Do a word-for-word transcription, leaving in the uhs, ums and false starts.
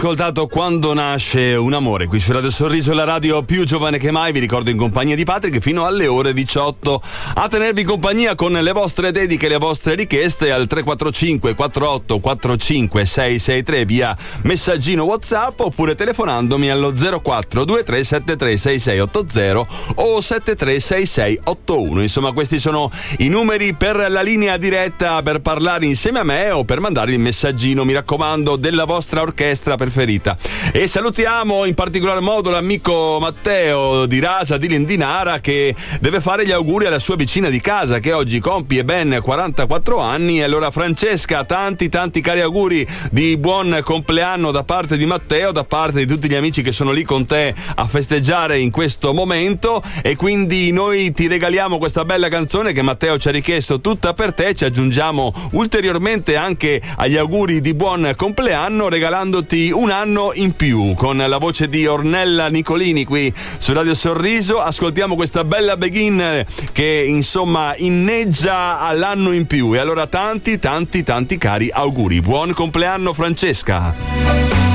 Ascoltato Quando nasce un amore qui su Radio Sorriso, la radio più giovane che mai. Vi ricordo in compagnia di Patrick fino alle ore diciotto a tenervi compagnia con le vostre dediche, le vostre richieste al tre quattro cinque quattro otto quattro cinque sei sei tre via messaggino WhatsApp, oppure telefonandomi allo zero quattro due tre sette tre sei sei otto zero o sette tre sei sei otto uno. Insomma, questi sono i numeri per la linea diretta per parlare insieme a me o per mandare il messaggino, mi raccomando, della vostra orchestra preferita. E salutiamo in particolar modo l'amico Matteo di Rasa di Lindinara, che deve fare gli auguri alla sua vicina di casa che oggi compie ben quarantaquattro anni. E allora, Francesca, tanti tanti cari auguri di buon compleanno da parte di Matteo, da parte di tutti gli amici che sono lì con te a festeggiare in questo momento. E quindi noi ti regaliamo questa bella canzone che Matteo ci ha richiesto tutta per te. Ci aggiungiamo ulteriormente anche agli auguri di buon compleanno regalandoti un anno in più con la voce di Ornella Nicolini qui su Radio Sorriso. Ascoltiamo questa bella Begin che insomma inneggia all'anno in più. E allora tanti tanti tanti cari auguri, buon compleanno Francesca.